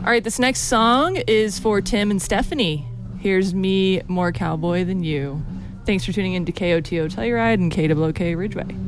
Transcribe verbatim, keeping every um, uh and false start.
All right, this next song is for Tim and Stephanie. Here's Me, More Cowboy Than You. Thanks for tuning in to K O T O Telluride and K W O K Ridgeway.